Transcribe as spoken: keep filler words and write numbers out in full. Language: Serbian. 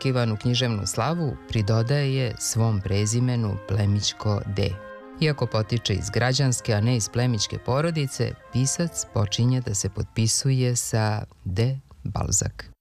očekivanu književnu slavu pridodaje je svom prezimenu plemićko D. Iako potiče iz građanske, a ne iz plemićke porodice, pisac počinje da se potpisuje sa D. Balzak.